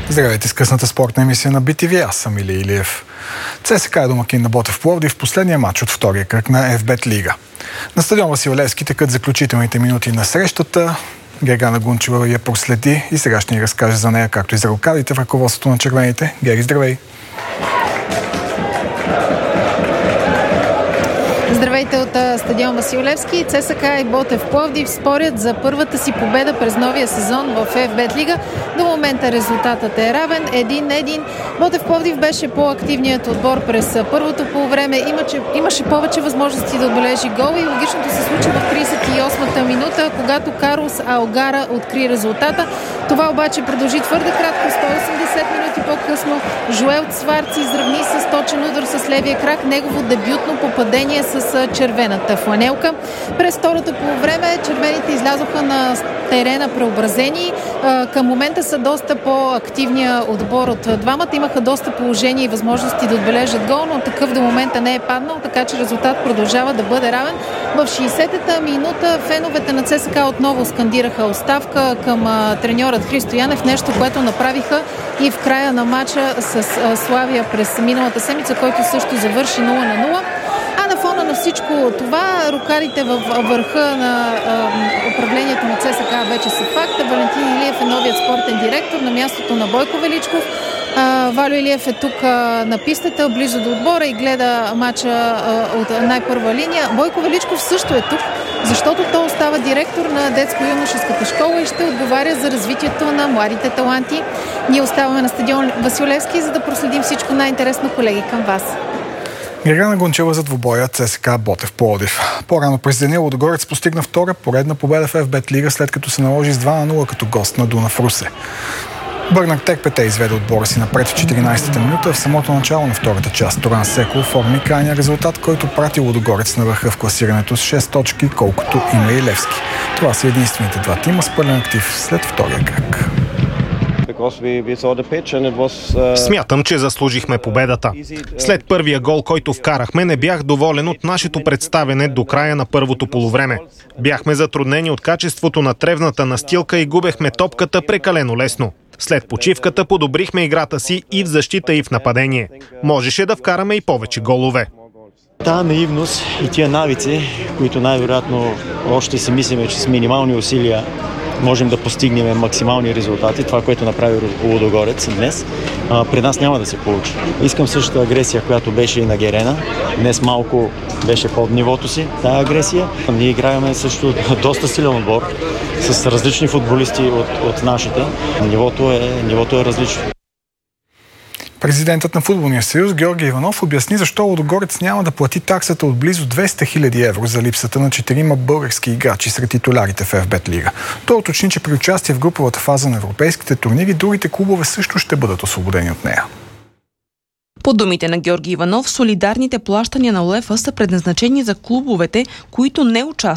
Здравейте с късната спортна емисия на BTV. Аз съм Илия Илиев. ЦСКА е домакин на Ботев Пловдив в последния матч от втория кръг на FBET Лига. На стадион Васил Левски текат заключителните минути на срещата. Гергана Гунчева я проследи и сега ще ни разкаже за нея, както и за рокадите в ръководството на червените. Гери, здравей! Здравейте от стадион Васил Левски. ЦСКА и Ботев Пловдив спорят за първата си победа през новия сезон в FBET Лига. До момента резултатът е равен 1-1. Ботев Пловдив беше по-активният отбор през първото полувреме. Имаше повече възможности да отбележи гол и логичното се случи в 38-та минута, когато Карлос Алгара откри резултата. Това обаче продължи твърде кратко. 180 минути по-късно Жоел Цварци изравни с точен удар с левия крак негово дебютно попадение с червената фланелка. През второто полувреме червените излязоха на терена преобразени. Към момента са доста по-активния отбор от двамата. Имаха доста положения и възможности да отбележат гол, но такъв до момента не е паднал, така че резултат продължава да бъде равен. В 60-та минута феновете на ЦСКА отново скандираха оставка към треньорът Христо Янев, нещо, което направиха и в края на матча с Славия през миналата седмица, който също завърши 0-0. А на фона на всичко това, рокадите във върха на управлението на ЦСКА вече са факт. Валентин Илиев е новият спортен директор на мястото на Бойко Величков. Валю Илиев е тук на пистата, близо до отбора и гледа матча от най-първа линия. Бойко Величков също е тук, защото той остава директор на детско-юношеската школа и ще отговаря за развитието на младите таланти. Ние оставаме на стадион Васил Левски, за да проследим всичко най-интересно, колеги, към вас. Гергана Гунчева за двубоя ЦСКА Ботев Пловдив. По-рано през деня Лудогорец постигна втора поредна победа в FBET Лига, след като се наложи с 2-0 като гост на Дунав Русе. Бърнак Текпете изведе отбора си напред в 14-та минута. В самото начало на втората част Торан Секо оформи крайния резултат, който прати Лудогорец на върха в класирането с 6 точки, колкото има и Левски. Това са единствените два тима с пълен актив след втория кръг. Смятам, че заслужихме победата. След първия гол, който вкарахме, не бях доволен от нашето представяне до края на първото полувреме. Бяхме затруднени от качеството на тревната настилка и губехме топката прекалено лесно. След почивката подобрихме играта си и в защита, и в нападение. Можеше да вкараме и повече голове. Та наивност и тия навици, които най-вероятно още си мислиме, че с минимални усилия можем да постигнем максимални резултати, това, което направи Лудогорец днес, при нас няма да се получи. Искам същата агресия, която беше и на Герена. Днес малко беше под нивото си тая агресия. Ние играем също доста силен отбор с различни футболисти от нашите. Нивото е различно. Президентът на Футболния съюз Георги Иванов обясни защо Лудогорец няма да плати таксата от близо 200 000 евро за липсата на 4 български играчи сред титулярите в FBET Лига. Той уточни, че при участие в груповата фаза на европейските турнири другите клубове също ще бъдат освободени от нея. По думите на Георги Иванов, солидарните плащания на УЕФА са предназначени за клубовете, които не участват